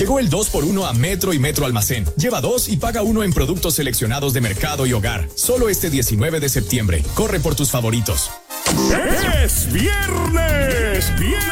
Llegó el 2x1 a Metro y Metro Almacén. Lleva 2 y paga 1 en productos seleccionados de mercado y hogar. Solo este 19 de septiembre. Corre por tus favoritos. ¡Es viernes!